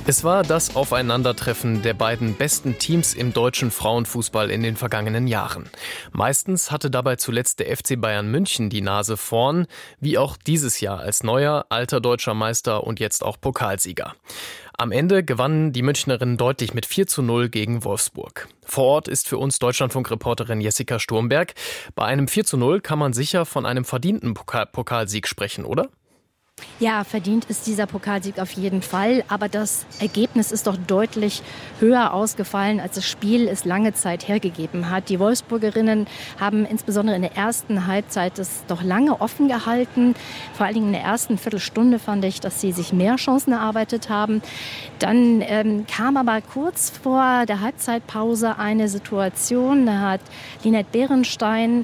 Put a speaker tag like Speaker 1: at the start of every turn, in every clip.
Speaker 1: Es war das Aufeinandertreffen der beiden besten Teams im deutschen Frauenfußball in den vergangenen Jahren. Meistens hatte dabei zuletzt der FC Bayern München die Nase vorn, wie auch dieses Jahr als neuer, alter deutscher Meister und jetzt auch Pokalsieger. Am Ende gewannen die Münchnerinnen deutlich mit 4:0 gegen Wolfsburg. Vor Ort ist für uns Deutschlandfunk-Reporterin Jessica Sturmberg. Bei einem 4:0 kann man sicher von einem verdienten Pokalsieg sprechen, oder?
Speaker 2: Ja, verdient ist dieser Pokalsieg auf jeden Fall, aber das Ergebnis ist doch deutlich höher ausgefallen, als das Spiel es lange Zeit hergegeben hat. Die Wolfsburgerinnen haben insbesondere in der ersten Halbzeit es doch lange offen gehalten. Vor allen Dingen in der ersten Viertelstunde fand ich, dass sie sich mehr Chancen erarbeitet haben. Dann kam aber kurz vor der Halbzeitpause eine Situation, da hat Linette Beerenstein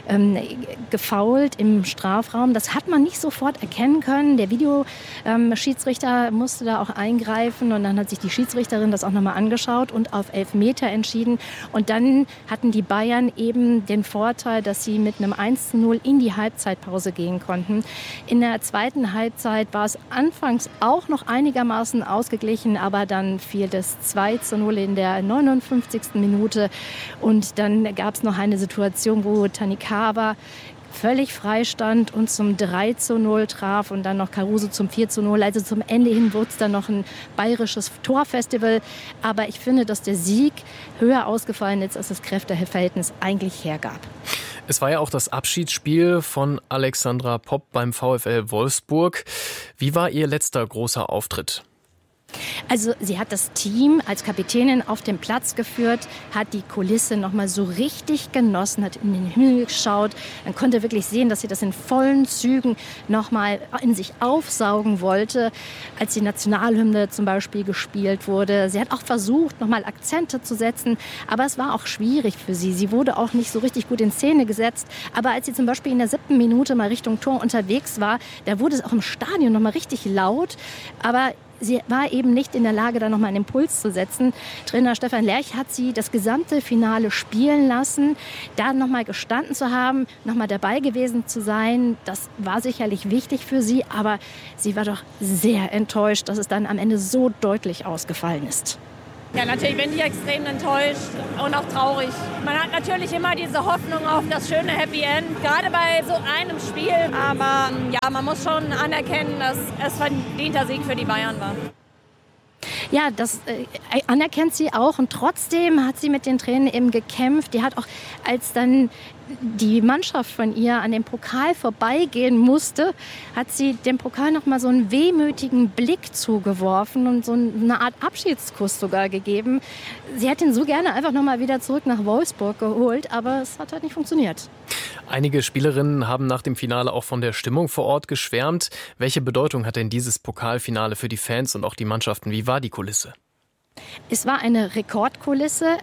Speaker 2: gefoult im Strafraum. Das hat man nicht sofort erkennen können. Der Videoschiedsrichter musste da auch eingreifen und dann hat sich die Schiedsrichterin das auch nochmal angeschaut und auf Elfmeter entschieden. Und dann hatten die Bayern eben den Vorteil, dass sie mit einem 1:0 in die Halbzeitpause gehen konnten. In der zweiten Halbzeit war es anfangs auch noch einigermaßen ausgeglichen, aber dann fiel das 2:0 in der 59. Minute. Und dann gab es noch eine Situation, wo Tanikawa völlig frei stand und zum 3:0 traf und dann noch Caruso zum 4:0. Also zum Ende hin wurde es dann noch ein bayerisches Torfestival. Aber ich finde, dass der Sieg höher ausgefallen ist, als das Kräfteverhältnis eigentlich hergab.
Speaker 1: Es war ja auch das Abschiedsspiel von Alexandra Popp beim VfL Wolfsburg. Wie war ihr letzter großer Auftritt?
Speaker 2: Also sie hat das Team als Kapitänin auf den Platz geführt, hat die Kulisse noch mal so richtig genossen, hat in den Himmel geschaut. Man konnte wirklich sehen, dass sie das in vollen Zügen noch mal in sich aufsaugen wollte, als die Nationalhymne zum Beispiel gespielt wurde. Sie hat auch versucht, noch mal Akzente zu setzen, aber es war auch schwierig für sie. Sie wurde auch nicht so richtig gut in Szene gesetzt. Aber als sie zum Beispiel in der 7. Minute mal Richtung Tor unterwegs war, da wurde es auch im Stadion noch mal richtig laut. Aber sie war eben nicht in der Lage, da nochmal einen Impuls zu setzen. Trainer Stefan Lerch hat sie das gesamte Finale spielen lassen. Da nochmal gestanden zu haben, nochmal dabei gewesen zu sein, das war sicherlich wichtig für sie. Aber sie war doch sehr enttäuscht, dass es dann am Ende so deutlich ausgefallen ist.
Speaker 3: Ja, natürlich bin ich extrem enttäuscht und auch traurig. Man hat natürlich immer diese Hoffnung auf das schöne Happy End, gerade bei so einem Spiel. Aber ja, man muss schon anerkennen, dass es verdienter Sieg für die Bayern war.
Speaker 2: Ja, das anerkennt sie auch und trotzdem hat sie mit den Tränen eben gekämpft. Die hat auch, als dann die Mannschaft von ihr an dem Pokal vorbeigehen musste, hat sie dem Pokal noch mal so einen wehmütigen Blick zugeworfen und so eine Art Abschiedskuss sogar gegeben. Sie hätte ihn so gerne einfach noch mal wieder zurück nach Wolfsburg geholt, aber es hat halt nicht funktioniert.
Speaker 1: Einige Spielerinnen haben nach dem Finale auch von der Stimmung vor Ort geschwärmt. Welche Bedeutung hat denn dieses Pokalfinale für die Fans und auch die Mannschaften? Wie war die Kulisse?
Speaker 2: Es war eine Rekordkulisse,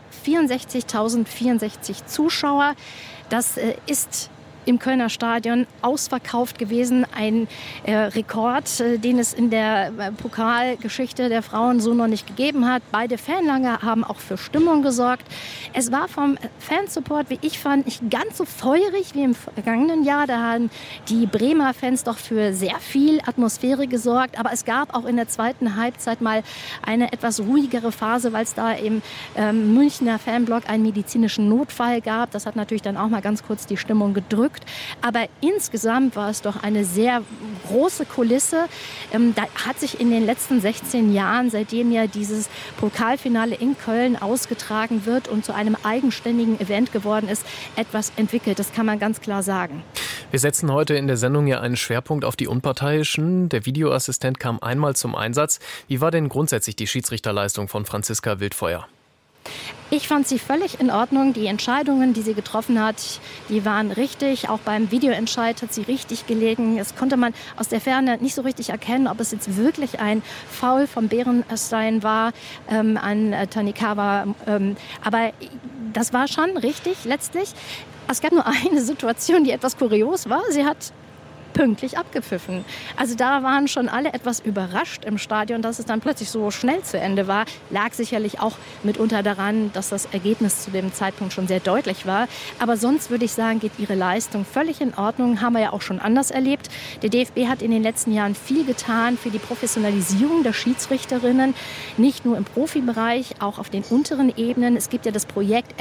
Speaker 2: 64.064 Zuschauer. Das ist im Kölner Stadion ausverkauft gewesen. Ein Rekord, den es in der Pokalgeschichte der Frauen so noch nicht gegeben hat. Beide Fanlager haben auch für Stimmung gesorgt. Es war vom Fansupport, wie ich fand, nicht ganz so feurig wie im vergangenen Jahr. Da haben die Bremer Fans doch für sehr viel Atmosphäre gesorgt. Aber es gab auch in der zweiten Halbzeit mal eine etwas ruhigere Phase, weil es da im Münchner Fanblock einen medizinischen Notfall gab. Das hat natürlich dann auch mal ganz kurz die Stimmung gedrückt. Aber insgesamt war es doch eine sehr große Kulisse. Da hat sich in den letzten 16 Jahren, seitdem ja dieses Pokalfinale in Köln ausgetragen wird und zu einem eigenständigen Event geworden ist, etwas entwickelt. Das kann man ganz klar sagen.
Speaker 1: Wir setzen heute in der Sendung ja einen Schwerpunkt auf die Unparteiischen. Der Videoassistent kam einmal zum Einsatz. Wie war denn grundsätzlich die Schiedsrichterleistung von Franziska Wildfeuer?
Speaker 2: Ich fand sie völlig in Ordnung. Die Entscheidungen, die sie getroffen hat, die waren richtig. Auch beim Videoentscheid hat sie richtig gelegen. Das konnte man aus der Ferne nicht so richtig erkennen, ob es jetzt wirklich ein Foul von Beerenstein war an Tanikawa. Aber das war schon richtig letztlich. Es gab nur eine Situation, die etwas kurios war. Sie hat pünktlich abgepfiffen. Also da waren schon alle etwas überrascht im Stadion, dass es dann plötzlich so schnell zu Ende war. Lag sicherlich auch mitunter daran, dass das Ergebnis zu dem Zeitpunkt schon sehr deutlich war. Aber sonst würde ich sagen, geht ihre Leistung völlig in Ordnung. Haben wir ja auch schon anders erlebt. Der DFB hat in den letzten Jahren viel getan für die Professionalisierung der Schiedsrichterinnen. Nicht nur im Profibereich, auch auf den unteren Ebenen. Es gibt ja das Projekt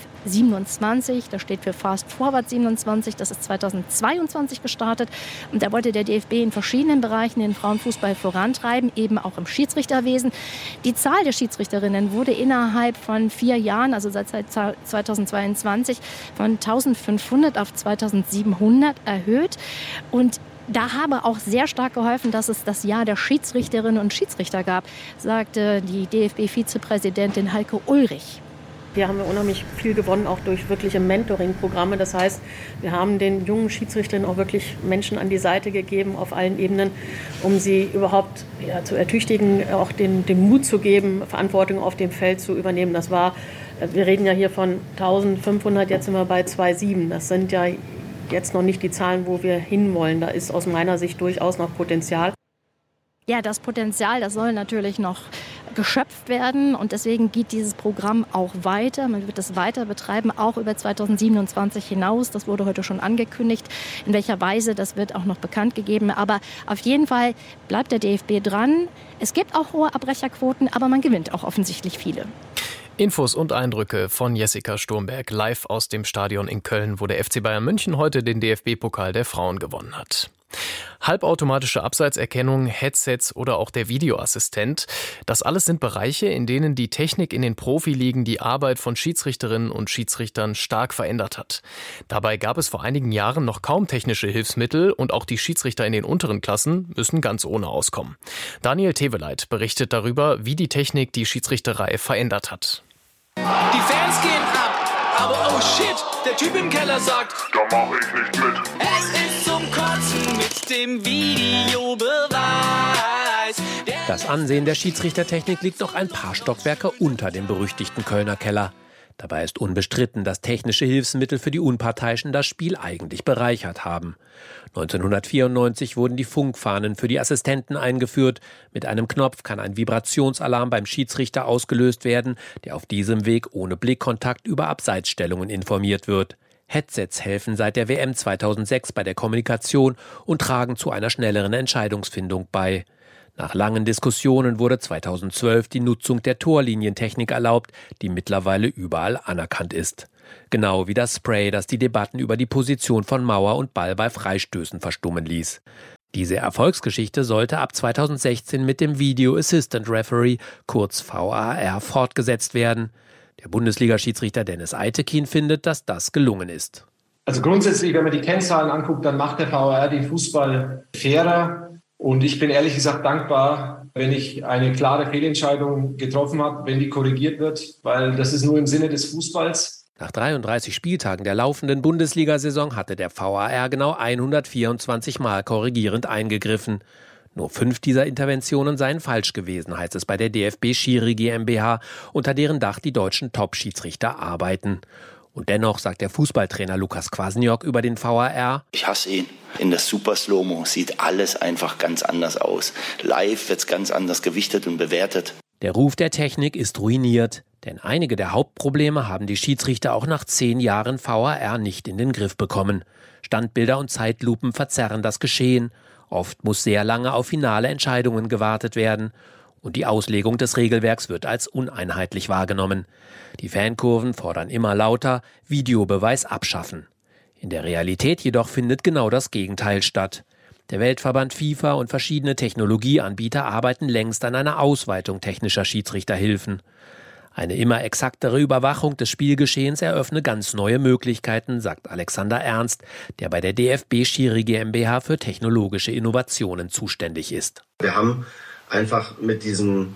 Speaker 2: FF27, das steht für Fast Forward 27. Das ist 2022 gestartet. Und da wollte der DFB in verschiedenen Bereichen den Frauenfußball vorantreiben, eben auch im Schiedsrichterwesen. Die Zahl der Schiedsrichterinnen wurde innerhalb von 4 Jahren, also seit 2022, von 1500 auf 2700 erhöht. Und da habe auch sehr stark geholfen, dass es das Jahr der Schiedsrichterinnen und Schiedsrichter gab, sagte die DFB-Vizepräsidentin Heike Ulrich.
Speaker 4: Hier haben wir unheimlich viel gewonnen, auch durch wirkliche Mentoring-Programme. Das heißt, wir haben den jungen Schiedsrichterinnen auch wirklich Menschen an die Seite gegeben auf allen Ebenen, um sie überhaupt zu ertüchtigen, auch den Mut zu geben, Verantwortung auf dem Feld zu übernehmen. Das war, wir reden ja hier von 1500, jetzt sind wir bei 2,7. Das sind ja jetzt noch nicht die Zahlen, wo wir hinwollen. Da ist aus meiner Sicht durchaus noch Potenzial.
Speaker 2: Ja, das Potenzial, das soll natürlich noch geschöpft werden und deswegen geht dieses Programm auch weiter. Man wird es weiter betreiben, auch über 2027 hinaus. Das wurde heute schon angekündigt. In welcher Weise, das wird auch noch bekannt gegeben. Aber auf jeden Fall bleibt der DFB dran. Es gibt auch hohe Abbrecherquoten, aber man gewinnt auch offensichtlich viele.
Speaker 1: Infos und Eindrücke von Jessica Sturmberg live aus dem Stadion in Köln, wo der FC Bayern München heute den DFB-Pokal der Frauen gewonnen hat. Halbautomatische Abseitserkennung, Headsets oder auch der Videoassistent. Das alles sind Bereiche, in denen die Technik in den Profiligen die Arbeit von Schiedsrichterinnen und Schiedsrichtern stark verändert hat. Dabei gab es vor einigen Jahren noch kaum technische Hilfsmittel und auch die Schiedsrichter in den unteren Klassen müssen ganz ohne auskommen. Daniel Teveleit berichtet darüber, wie die Technik die Schiedsrichterei verändert hat.
Speaker 5: Die Fans gehen ab, aber oh shit, der Typ im Keller sagt,
Speaker 6: da mache ich nicht mit.
Speaker 5: Es ist zum Kotzen mit dem Videobeweis.
Speaker 7: Das Ansehen der Schiedsrichtertechnik liegt noch ein paar Stockwerke unter dem berüchtigten Kölner Keller. Dabei ist unbestritten, dass technische Hilfsmittel für die Unparteiischen das Spiel eigentlich bereichert haben. 1994 wurden die Funkfahnen für die Assistenten eingeführt. Mit einem Knopf kann ein Vibrationsalarm beim Schiedsrichter ausgelöst werden, der auf diesem Weg ohne Blickkontakt über Abseitsstellungen informiert wird. Headsets helfen seit der WM 2006 bei der Kommunikation und tragen zu einer schnelleren Entscheidungsfindung bei. Nach langen Diskussionen wurde 2012 die Nutzung der Torlinientechnik erlaubt, die mittlerweile überall anerkannt ist. Genau wie das Spray, das die Debatten über die Position von Mauer und Ball bei Freistößen verstummen ließ. Diese Erfolgsgeschichte sollte ab 2016 mit dem Video Assistant Referee, kurz VAR, fortgesetzt werden. Der Bundesliga-Schiedsrichter Dennis Eitekin findet, dass das gelungen ist.
Speaker 8: Also grundsätzlich, wenn man die Kennzahlen anguckt, dann macht der VAR den Fußball fairer. Und ich bin ehrlich gesagt dankbar, wenn ich eine klare Fehlentscheidung getroffen habe, wenn die korrigiert wird, weil das ist nur im Sinne des Fußballs.
Speaker 7: Nach 33 Spieltagen der laufenden Bundesliga-Saison hatte der VAR genau 124 Mal korrigierend eingegriffen. Nur 5 dieser Interventionen seien falsch gewesen, heißt es bei der DFB Schiri GmbH, unter deren Dach die deutschen Top-Schiedsrichter arbeiten. Und dennoch sagt der Fußballtrainer Lukas Kwasniok über den VAR:
Speaker 9: Ich hasse ihn. In der Super Slow-Mo sieht alles einfach ganz anders aus. Live wird's ganz anders gewichtet und bewertet.
Speaker 7: Der Ruf der Technik ist ruiniert, denn einige der Hauptprobleme haben die Schiedsrichter auch nach 10 Jahren VAR nicht in den Griff bekommen. Standbilder und Zeitlupen verzerren das Geschehen. Oft muss sehr lange auf finale Entscheidungen gewartet werden. Und die Auslegung des Regelwerks wird als uneinheitlich wahrgenommen. Die Fankurven fordern immer lauter: Videobeweis abschaffen. In der Realität jedoch findet genau das Gegenteil statt. Der Weltverband FIFA und verschiedene Technologieanbieter arbeiten längst an einer Ausweitung technischer Schiedsrichterhilfen. Eine immer exaktere Überwachung des Spielgeschehens eröffne ganz neue Möglichkeiten, sagt Alexander Ernst, der bei der DFB Schiri GmbH für technologische Innovationen zuständig ist.
Speaker 10: Wir haben einfach mit diesen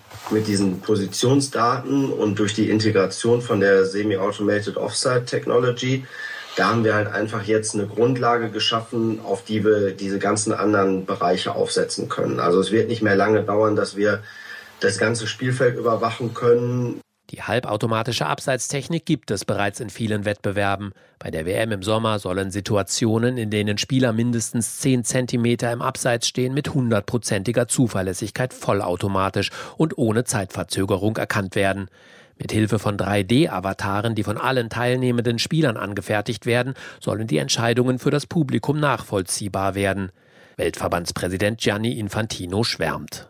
Speaker 10: Positionsdaten und durch die Integration von der Semi-Automated Offside Technology, da haben wir halt einfach jetzt eine Grundlage geschaffen, auf die wir diese ganzen anderen Bereiche aufsetzen können. Also es wird nicht mehr lange dauern, dass wir das ganze Spielfeld überwachen können.
Speaker 7: Die halbautomatische Abseitstechnik gibt es bereits in vielen Wettbewerben. Bei der WM im Sommer sollen Situationen, in denen Spieler mindestens 10 Zentimeter im Abseits stehen, mit 100%iger Zuverlässigkeit vollautomatisch und ohne Zeitverzögerung erkannt werden. Mit Hilfe von 3D-Avataren, die von allen teilnehmenden Spielern angefertigt werden, sollen die Entscheidungen für das Publikum nachvollziehbar werden. Weltverbandspräsident Gianni Infantino schwärmt.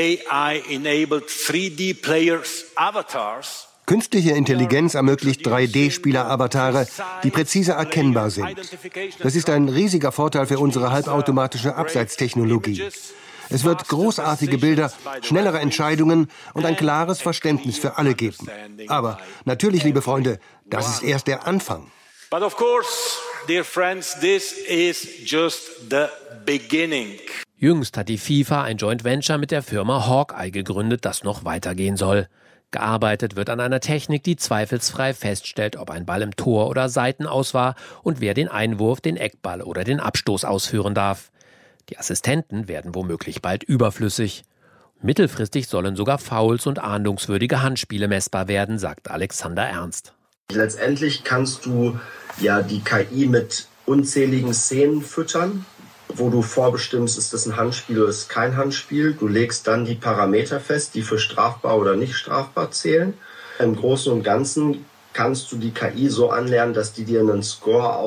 Speaker 6: AI-enabled 3D-Players Avatars.
Speaker 11: Künstliche Intelligenz ermöglicht 3D-Spieler-Avatare, die präzise erkennbar sind. Das ist ein riesiger Vorteil für unsere halbautomatische Abseitstechnologie. Es wird großartige Bilder, schnellere Entscheidungen und ein klares Verständnis für alle geben. Aber natürlich, liebe Freunde, das ist erst der Anfang.
Speaker 6: But of course, dear friends, this is just the beginning.
Speaker 7: Jüngst hat die FIFA ein Joint Venture mit der Firma Hawkeye gegründet, das noch weitergehen soll. Gearbeitet wird an einer Technik, die zweifelsfrei feststellt, ob ein Ball im Tor oder Seitenaus war und wer den Einwurf, den Eckball oder den Abstoß ausführen darf. Die Assistenten werden womöglich bald überflüssig. Mittelfristig sollen sogar Fouls und ahndungswürdige Handspiele messbar werden, sagt Alexander Ernst.
Speaker 10: Letztendlich kannst du ja die KI mit unzähligen Szenen füttern, wo du vorbestimmst, ist das ein Handspiel oder ist es kein Handspiel. Du legst dann die Parameter fest, die für strafbar oder nicht strafbar zählen. Im Großen und Ganzen kannst du die KI so anlernen, dass die dir einen Score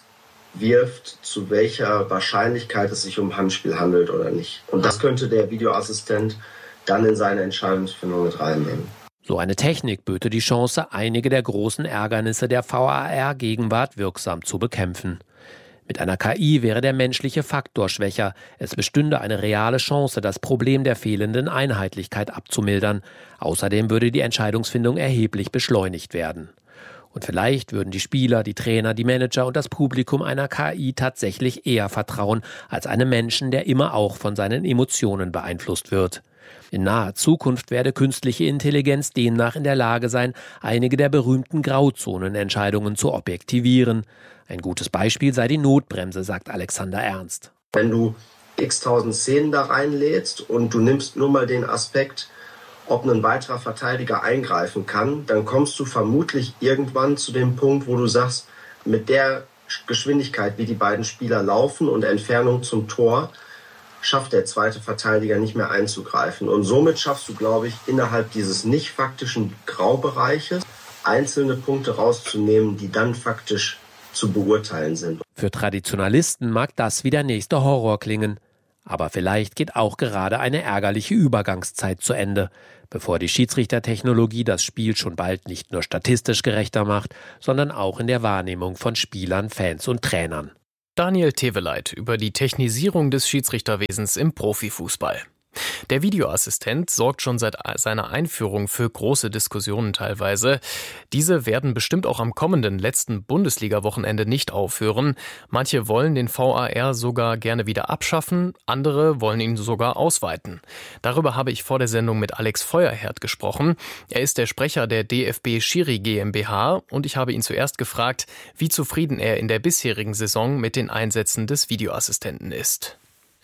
Speaker 10: auswirft, zu welcher Wahrscheinlichkeit es sich um Handspiel handelt oder nicht. Und das könnte der Videoassistent dann in seine Entscheidungsfindung mit reinnehmen.
Speaker 7: So eine Technik böte die Chance, einige der großen Ärgernisse der VAR-Gegenwart wirksam zu bekämpfen. Mit einer KI wäre der menschliche Faktor schwächer. Es bestünde eine reale Chance, das Problem der fehlenden Einheitlichkeit abzumildern. Außerdem würde die Entscheidungsfindung erheblich beschleunigt werden. Und vielleicht würden die Spieler, die Trainer, die Manager und das Publikum einer KI tatsächlich eher vertrauen als einem Menschen, der immer auch von seinen Emotionen beeinflusst wird. In naher Zukunft werde künstliche Intelligenz demnach in der Lage sein, einige der berühmten Grauzonenentscheidungen zu objektivieren. Ein gutes Beispiel sei die Notbremse, sagt Alexander Ernst.
Speaker 10: Wenn du x-tausend Szenen da reinlädst und du nimmst nur mal den Aspekt, ob ein weiterer Verteidiger eingreifen kann, dann kommst du vermutlich irgendwann zu dem Punkt, wo du sagst, mit der Geschwindigkeit, wie die beiden Spieler laufen und Entfernung zum Tor, schafft der zweite Verteidiger nicht mehr einzugreifen. Und somit schaffst du, glaube ich, innerhalb dieses nicht faktischen Graubereiches einzelne Punkte rauszunehmen, die dann faktisch zu beurteilen sind.
Speaker 7: Für Traditionalisten mag das wie der nächste Horror klingen. Aber vielleicht geht auch gerade eine ärgerliche Übergangszeit zu Ende, bevor die Schiedsrichtertechnologie das Spiel schon bald nicht nur statistisch gerechter macht, sondern auch in der Wahrnehmung von Spielern, Fans und Trainern.
Speaker 1: Daniel Teveleit über die Technisierung des Schiedsrichterwesens im Profifußball. Der Videoassistent sorgt schon seit seiner Einführung für große Diskussionen teilweise. Diese werden bestimmt auch am kommenden letzten Bundesliga-Wochenende nicht aufhören. Manche wollen den VAR sogar gerne wieder abschaffen, andere wollen ihn sogar ausweiten. Darüber habe ich vor der Sendung mit Alex Feuerherd gesprochen. Er ist der Sprecher der DFB Schiri GmbH und ich habe ihn zuerst gefragt, wie zufrieden er in der bisherigen Saison mit den Einsätzen des Videoassistenten ist.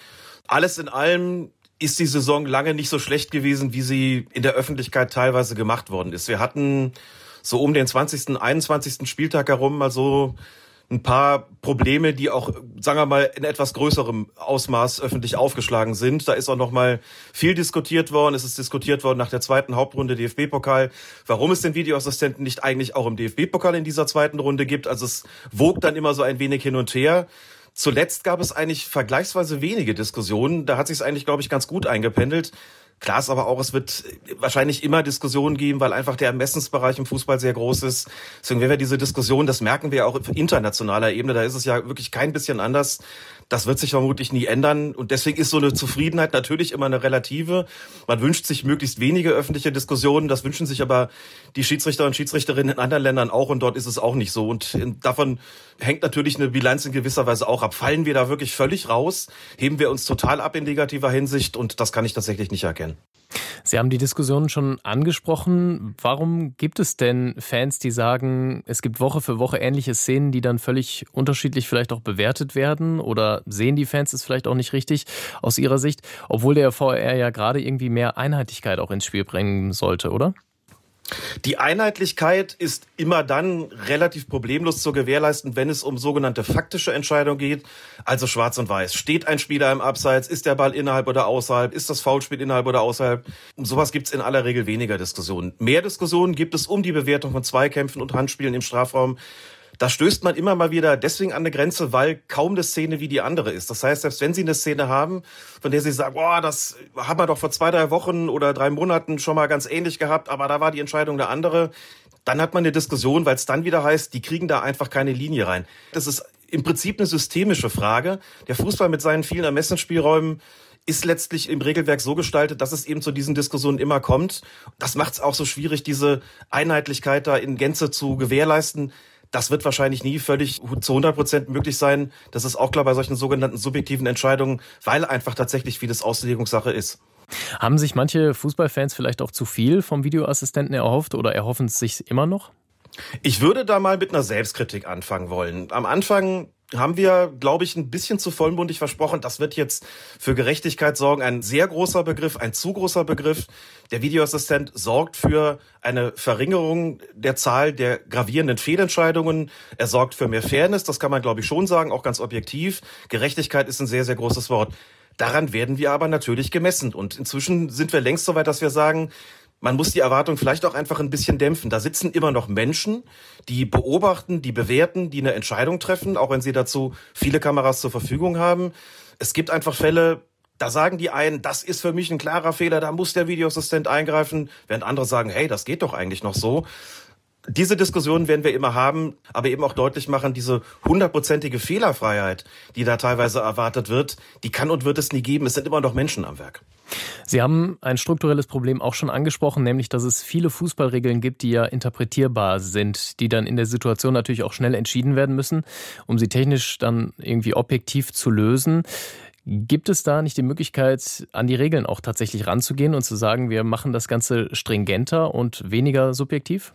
Speaker 12: Alles in allem ist die Saison lange nicht so schlecht gewesen, wie sie in der Öffentlichkeit teilweise gemacht worden ist. Wir hatten so um den 20., 21. Spieltag herum mal so ein paar Probleme, die auch, sagen wir mal, in etwas größerem Ausmaß öffentlich aufgeschlagen sind. Da ist auch noch mal viel diskutiert worden. Es ist diskutiert worden nach der zweiten Hauptrunde DFB-Pokal, warum es den Videoassistenten nicht eigentlich auch im DFB-Pokal in dieser zweiten Runde gibt. Also es wog dann immer so ein wenig hin und her. Zuletzt gab es eigentlich vergleichsweise wenige Diskussionen. Da hat sich es eigentlich, glaube ich, ganz gut eingependelt. Klar ist aber auch, es wird wahrscheinlich immer Diskussionen geben, weil einfach der Ermessensbereich im Fußball sehr groß ist. Deswegen werden wir diese Diskussion, das merken wir auch auf internationaler Ebene, da ist es ja wirklich kein bisschen anders. Das wird sich vermutlich nie ändern. Und deswegen ist so eine Zufriedenheit natürlich immer eine relative. Man wünscht sich möglichst wenige öffentliche Diskussionen. Das wünschen sich aber die Schiedsrichter und Schiedsrichterinnen in anderen Ländern auch. Und dort ist es auch nicht so. Und davon hängt natürlich eine Bilanz in gewisser Weise auch ab. Fallen wir da wirklich völlig raus? Heben wir uns total ab in negativer Hinsicht? Und das kann ich tatsächlich nicht erkennen.
Speaker 1: Sie haben die Diskussion schon angesprochen. Warum gibt es denn Fans, die sagen, es gibt Woche für Woche ähnliche Szenen, die dann völlig unterschiedlich vielleicht auch bewertet werden? Oder sehen die Fans es vielleicht auch nicht richtig aus ihrer Sicht? Obwohl der VAR ja gerade irgendwie mehr Einheitlichkeit auch ins Spiel bringen sollte, oder?
Speaker 12: Die Einheitlichkeit ist immer dann relativ problemlos zu gewährleisten, wenn es um sogenannte faktische Entscheidungen geht, also schwarz und weiß. Steht ein Spieler im Abseits, ist der Ball innerhalb oder außerhalb, ist das Foulspiel innerhalb oder außerhalb? Um sowas gibt es in aller Regel weniger Diskussionen. Mehr Diskussionen gibt es um die Bewertung von Zweikämpfen und Handspielen im Strafraum. Da stößt man immer mal wieder deswegen an eine Grenze, weil kaum eine Szene wie die andere ist. Das heißt, selbst wenn Sie eine Szene haben, von der Sie sagen, boah, das haben wir doch vor 2-3 Wochen oder 3 Monaten schon mal ganz ähnlich gehabt, aber da war die Entscheidung eine andere, dann hat man eine Diskussion, weil es dann wieder heißt, die kriegen da einfach keine Linie rein. Das ist im Prinzip eine systemische Frage. Der Fußball mit seinen vielen Ermessensspielräumen ist letztlich im Regelwerk so gestaltet, dass es eben zu diesen Diskussionen immer kommt. Das macht es auch so schwierig, diese Einheitlichkeit da in Gänze zu gewährleisten. Das wird wahrscheinlich nie völlig zu 100% möglich sein. Das ist auch klar bei solchen sogenannten subjektiven Entscheidungen, weil einfach tatsächlich vieles Auslegungssache ist.
Speaker 1: Haben sich manche Fußballfans vielleicht auch zu viel vom Videoassistenten erhofft oder erhoffen es sich immer noch?
Speaker 12: Ich würde da mal mit einer Selbstkritik anfangen wollen. Am Anfang haben wir, glaube ich, ein bisschen zu vollmundig versprochen, das wird jetzt für Gerechtigkeit sorgen. Ein sehr großer Begriff, ein zu großer Begriff. Der Videoassistent sorgt für eine Verringerung der Zahl der gravierenden Fehlentscheidungen. Er sorgt für mehr Fairness, das kann man, glaube ich, schon sagen, auch ganz objektiv. Gerechtigkeit ist ein sehr, sehr großes Wort. Daran werden wir aber natürlich gemessen. Und inzwischen sind wir längst so weit, dass wir sagen, man muss die Erwartung vielleicht auch einfach ein bisschen dämpfen. Da sitzen immer noch Menschen, die beobachten, die bewerten, die eine Entscheidung treffen, auch wenn sie dazu viele Kameras zur Verfügung haben. Es gibt einfach Fälle, da sagen die einen, das ist für mich ein klarer Fehler, da muss der Videoassistent eingreifen, während andere sagen, hey, das geht doch eigentlich noch so. Diese Diskussionen werden wir immer haben, aber eben auch deutlich machen, diese 100%ige Fehlerfreiheit, die da teilweise erwartet wird, die kann und wird es nie geben. Es sind immer noch Menschen am Werk.
Speaker 1: Sie haben ein strukturelles Problem auch schon angesprochen, nämlich, dass es viele Fußballregeln gibt, die ja interpretierbar sind, die dann in der Situation natürlich auch schnell entschieden werden müssen, um sie technisch dann irgendwie objektiv zu lösen. Gibt es da nicht die Möglichkeit, an die Regeln auch tatsächlich ranzugehen und zu sagen, wir machen das Ganze stringenter und weniger subjektiv?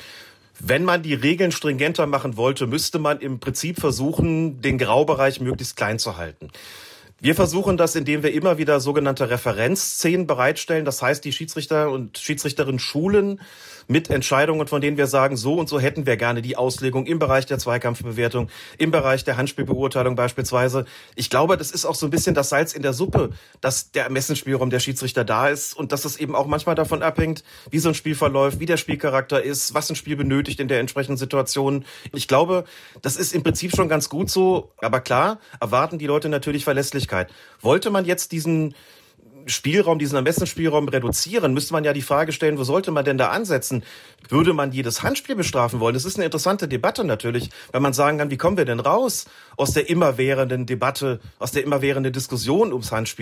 Speaker 12: Wenn man die Regeln stringenter machen wollte, müsste man im Prinzip versuchen, den Graubereich möglichst klein zu halten. Wir versuchen das, indem wir immer wieder sogenannte Referenzszenen bereitstellen. Das heißt, die Schiedsrichter und Schiedsrichterinnen schulen mit Entscheidungen, von denen wir sagen, so und so hätten wir gerne die Auslegung im Bereich der Zweikampfbewertung, im Bereich der Handspielbeurteilung beispielsweise. Ich glaube, das ist auch so ein bisschen das Salz in der Suppe, dass der Ermessensspielraum der Schiedsrichter da ist und dass es eben auch manchmal davon abhängt, wie so ein Spiel verläuft, wie der Spielcharakter ist, was ein Spiel benötigt in der entsprechenden Situation. Ich glaube, das ist im Prinzip schon ganz gut so, aber klar, erwarten die Leute natürlich Verlässlichkeit. Wollte man jetzt diesen Spielraum, diesen Ermessensspielraum reduzieren, müsste man ja die Frage stellen, wo sollte man denn da ansetzen? Würde man jedes Handspiel bestrafen wollen? Das ist eine interessante Debatte natürlich, weil man sagen kann, wie kommen wir denn raus aus der immerwährenden Debatte, aus der immerwährenden Diskussion ums Handspiel?